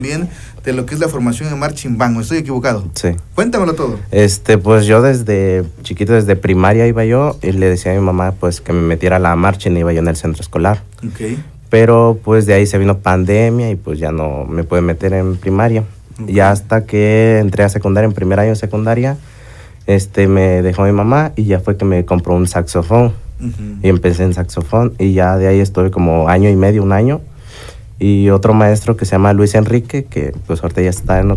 Bien de lo que es la formación en Marching Band, ¿o estoy equivocado? Sí. Cuéntamelo todo. Pues yo desde chiquito, desde primaria iba yo y le decía a mi mamá pues que me metiera a la marching, iba yo en el centro escolar. Okay. Pero pues de ahí se vino pandemia y pues ya no me pude meter en primaria. Okay. Ya hasta que entré a secundaria, en primer año de secundaria, me dejó mi mamá y ya fue que me compró un saxofón. Y empecé en saxofón y ya de ahí estuve como año y medio, un año. Y otro maestro que se llama Luis Enrique, que pues ahorita ya está en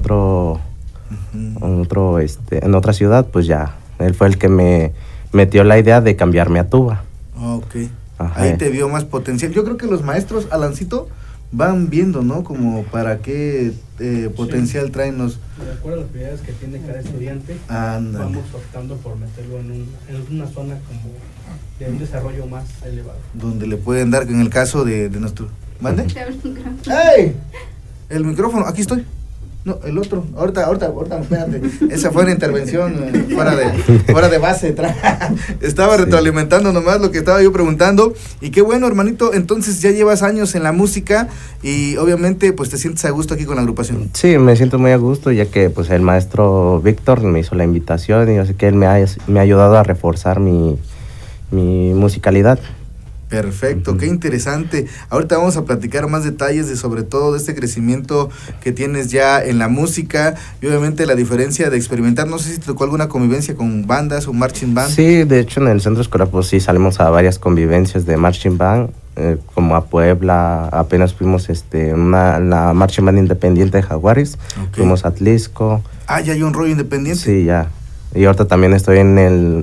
en otra ciudad, pues ya, él fue el que me metió la idea de cambiarme a tuba. Ok. Ajá. Ahí te vio más potencial. Yo creo que los maestros, Alancito, van viendo, ¿no? Como para qué potencial traen los... De acuerdo a las prioridades que tiene cada estudiante, vamos optando por meterlo en una zona como de un desarrollo más elevado. Donde le pueden dar, en el caso de nuestro... ¿Mande? ¡Ey! El micrófono, aquí estoy. No, el otro. Ahorita, espérate. Esa fue una intervención fuera de base. Estaba retroalimentando nomás lo que estaba yo preguntando. Y qué bueno, hermanito. Entonces ya llevas años en la música y obviamente pues te sientes a gusto aquí con la agrupación. Sí, me siento muy a gusto ya que pues el maestro Víctor me hizo la invitación y yo sé que él me ha ayudado a reforzar mi musicalidad. Perfecto, qué interesante. Ahorita vamos a platicar más detalles sobre todo de este crecimiento que tienes ya en la música y obviamente la diferencia de experimentar. No sé si te tocó alguna convivencia con bandas o marching band. Sí, de hecho en el centro escolar pues sí salimos a varias convivencias de marching band, como a Puebla, apenas fuimos la marching band independiente de Jaguares, fuimos a Atlisco. Ah, ya hay un rollo independiente. Sí, ya. Y ahorita también estoy en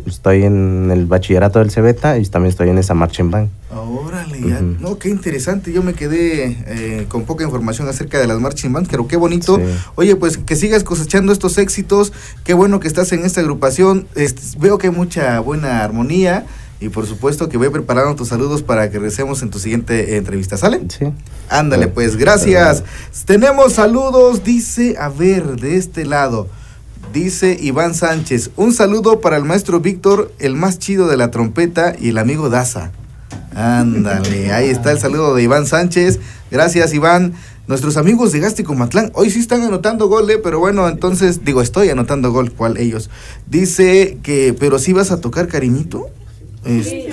el bachillerato del Cebeta y también estoy en esa marching band. Órale, ya. No, qué interesante. Yo me quedé con poca información acerca de las marching bands, pero qué bonito. Sí. Oye, pues que sigas cosechando estos éxitos. Qué bueno que estás en esta agrupación. Veo que hay mucha buena armonía. Y por supuesto que voy preparando tus saludos para que recemos en tu siguiente entrevista, ¿sale? Sí. Ándale, pues, gracias. Tenemos saludos, dice, a ver, de este lado. Dice Iván Sánchez, un saludo para el maestro Víctor, el más chido de la trompeta y el amigo Daza. Ándale, ahí está el saludo de Iván Sánchez. Gracias, Iván. Nuestros amigos de Gástico-Matlán, hoy sí están anotando gol, pero bueno, entonces, estoy anotando gol, ¿cuál ellos? Dice que, pero sí vas a tocar Cariñito. Sí,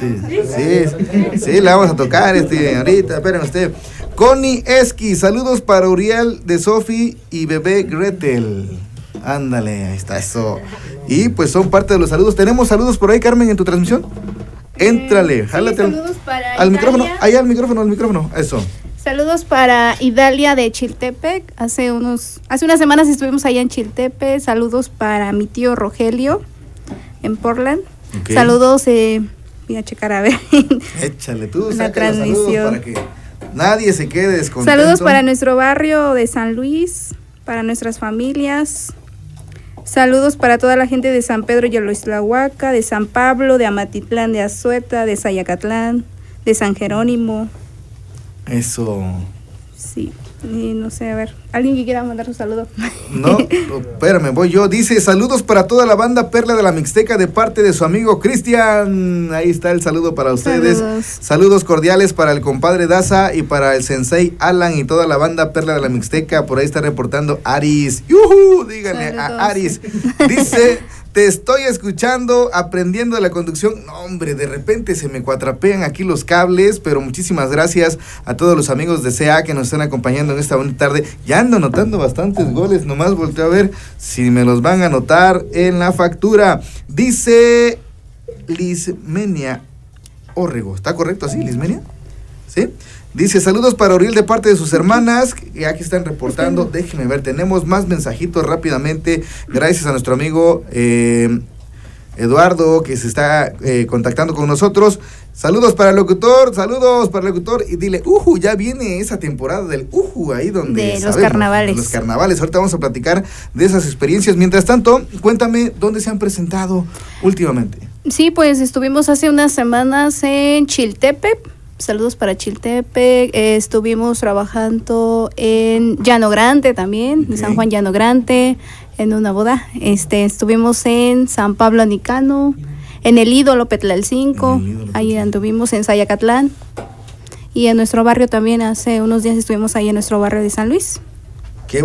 la vamos a tocar, ahorita, esperen usted. Connie Esqui, saludos para Uriel de Sofi y bebé Gretel. Ándale, ahí está eso. Y pues son parte de los saludos. ¿Tenemos saludos por ahí, Carmen, en tu transmisión? Éntrale, jálate saludos para al micrófono, ahí al micrófono, eso. Saludos para Idalia de Chiltepec. Hace unas semanas estuvimos allá en Chiltepec. Saludos para mi tío Rogelio en Portland. Okay. Saludos, voy a checar a ver. Échale tú, la transmisión para que nadie se quede descontento. Saludos para nuestro barrio de San Luis, para nuestras familias. Saludos para toda la gente de San Pedro Yoloislahuaca, de San Pablo, de Amatitlán de Azueta, de Zayacatlán, de San Jerónimo. Eso. Sí, y no sé, a ver, ¿alguien que quiera mandar un saludo? No, espérame, voy yo. Dice, saludos para toda la banda Perla de la Mixteca de parte de su amigo Cristian. Ahí está el saludo para ustedes. Saludos cordiales para el compadre Daza y para el sensei Alan y toda la banda Perla de la Mixteca. Por ahí está reportando Aris. ¡Yuhu! Díganle a Aris. Dice, te estoy escuchando, aprendiendo de la conducción. No, hombre, de repente se me cuatrapean aquí los cables, pero muchísimas gracias a todos los amigos de CA que nos están acompañando en esta bonita tarde. Ya ando anotando bastantes goles, nomás volteo a ver si me los van a anotar en la factura. Dice Lismenia Órrego, ¿está correcto así, Lismenia? ¿Sí? Dice, saludos para Uriel de parte de sus hermanas, que aquí están reportando. Déjenme ver, tenemos más mensajitos rápidamente, gracias a nuestro amigo Eduardo, que se está contactando con nosotros. Saludos para el locutor, y dile, ya viene esa temporada del ahí donde de los carnavales. Los carnavales, ahorita vamos a platicar de esas experiencias. Mientras tanto, cuéntame, ¿dónde se han presentado últimamente? Sí, pues estuvimos hace unas semanas en Chiltepec. Saludos para Chiltepec. Estuvimos trabajando en Llano Grande también, en San Juan Llano Grande, en una boda. Estuvimos en San Pablo Anicano, en el Ídolo Petlalcinco, ahí anduvimos en Zayacatlán. Y en nuestro barrio también, hace unos días estuvimos ahí en nuestro barrio de San Luis.